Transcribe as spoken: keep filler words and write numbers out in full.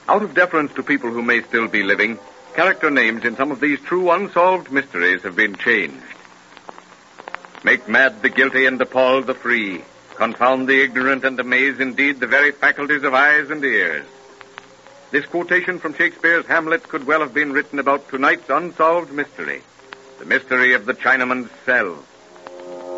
Out of deference to people who may still be living, character names in some of these true unsolved mysteries have been changed. Make mad the guilty and appall the free. Confound the ignorant and amaze indeed the very faculties of eyes and ears. This quotation from Shakespeare's Hamlet could well have been written about tonight's unsolved mystery, the mystery of the Chinaman's cell.